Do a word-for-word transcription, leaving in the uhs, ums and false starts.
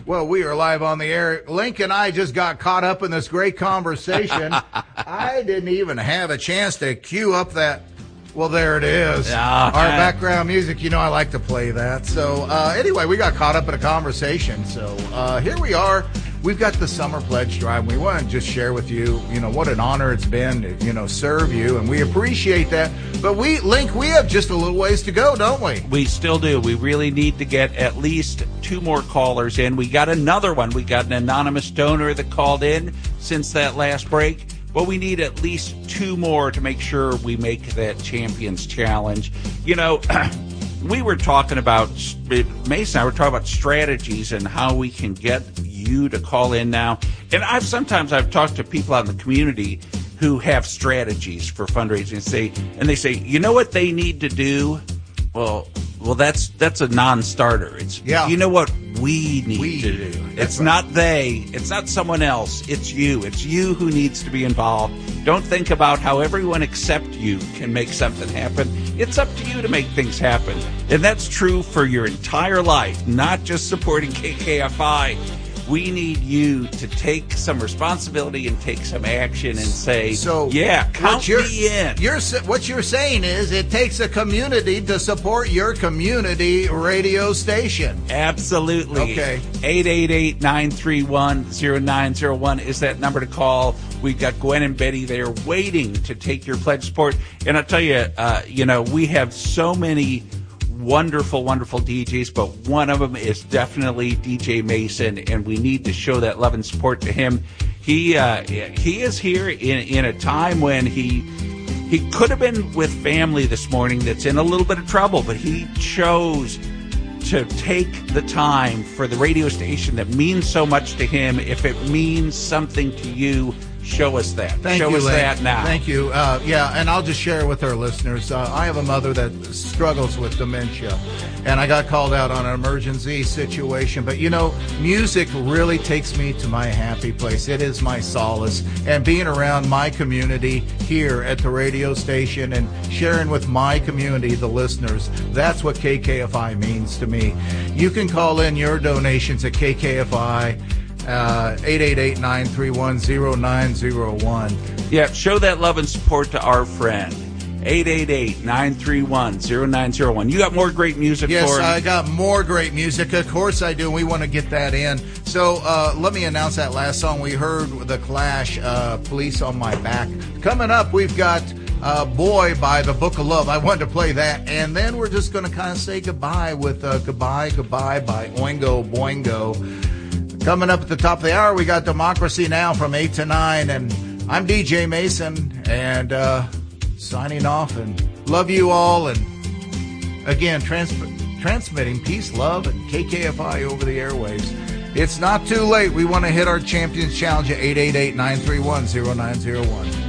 Well, we are live on the air. Link and I just got caught up in this great conversation. I didn't even have a chance to cue up that. Well, there it is. Oh, Our background music. You know I like to play that. So, uh, anyway, we got caught up in a conversation. So, uh, here we are. We've got the Summer Pledge Drive. We want to just share with you, you know, what an honor it's been to, you know, serve you, and we appreciate that. But we, Link, we have just a little ways to go, don't we? We still do. We really need to get at least two more callers in. We got another one. We got an anonymous donor that called in since that last break. But we need at least two more to make sure we make that Champions Challenge. You know, we were talking about, Mason and I were talking about strategies and how we can get you to call in now. And I've sometimes I've talked to people out in the community who have strategies for fundraising and say, and they say, you know what they need to do? Well, well, that's that's a non-starter. It's yeah. You know what we need we, to do. It's right. not they. It's not someone else. It's you. It's you who needs to be involved. Don't think about how everyone except you can make something happen. It's up to you to make things happen. And that's true for your entire life, not just supporting K K F I. We need you to take some responsibility and take some action and say, so yeah, count you're, me in. You're, what you're saying is it takes a community to support your community radio station. Absolutely. Okay. eight eight eight, nine three one, zero nine zero one is that number to call. We've got Gwen and Betty there waiting to take your pledge support. And I'll tell you, uh, you know, we have so many wonderful, wonderful D Js, but one of them is definitely D J Mason, and we need to show that love and support to him. He uh, he is here in in a time when he he could have been with family this morning that's in a little bit of trouble, but he chose to take the time for the radio station that means so much to him. If it means something to you, show us that. Thank show you, us Lynn. that now. Thank you. Uh, yeah, and I'll just share with our listeners. Uh, I have a mother that struggles with dementia, and I got called out on an emergency situation. But, you know, music really takes me to my happy place. It is my solace. And being around my community here at the radio station and sharing with my community, the listeners, that's what K K F I means to me. You can call in your donations at K K F I. Uh, eight eight eight, nine three one, zero nine zero one. Yeah, show that love and support to our friend. eight eight eight, nine three one, zero nine zero one. You got more great music yes, for him? Yes, I got more great music. Of course I do. We want to get that in. So uh, let me announce that last song we heard, The Clash, uh, Police on My Back. Coming up, we've got uh, Boy by the Book of Love. I wanted to play that. And then we're just going to kind of say goodbye with uh, Goodbye, Goodbye by Oingo Boingo. Coming up at the top of the hour, we got Democracy Now! From eight to nine, and I'm D J Mason, and uh, signing off, and love you all, and again, trans- transmitting peace, love, and K K F I over the airwaves. It's not too late. We want to hit our Champions Challenge at eight eight eight, nine three one, zero nine zero one.